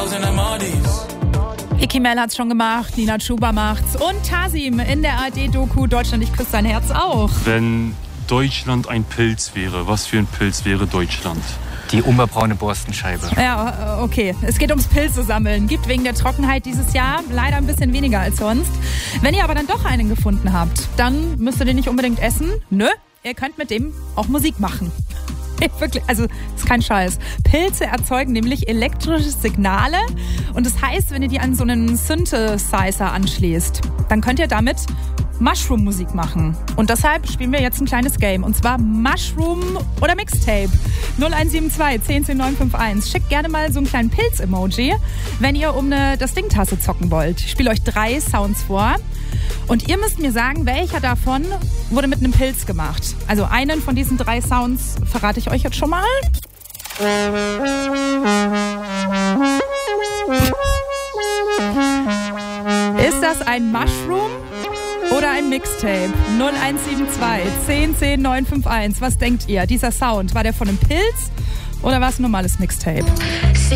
Icky Mel hat's schon gemacht, Nina Chuba macht's und Tasim in der ARD-Doku Deutschland, ich küsse dein Herz auch. Wenn Deutschland ein Pilz wäre, was für ein Pilz wäre Deutschland? Die umbraune Borstenscheibe. Ja, okay. Es geht ums Pilze sammeln. Gibt wegen der Trockenheit dieses Jahr leider ein bisschen weniger als sonst. Wenn ihr aber dann doch einen gefunden habt, dann müsst ihr den nicht unbedingt essen. Nö, ihr könnt mit dem auch Musik machen. Wirklich, also ist kein Scheiß. Pilze erzeugen nämlich elektrische Signale und das heißt, wenn ihr die an so einen Synthesizer anschließt, dann könnt ihr damit Mushroom-Musik machen. Und deshalb spielen wir jetzt ein kleines Game. Und zwar Mushroom oder Mixtape. 0172 10 10 951. Schickt gerne mal so einen kleinen Pilz-Emoji, wenn ihr um eine das Ding-Tasse zocken wollt. Ich spiele euch 3 Sounds vor. Und ihr müsst mir sagen, welcher davon wurde mit einem Pilz gemacht. Also einen von diesen 3 Sounds verrate ich euch jetzt schon mal. Ist das ein Mushroom oder ein Mixtape? 0172 10 10 951. Was denkt ihr? Dieser Sound, war der von einem Pilz oder war es ein normales Mixtape?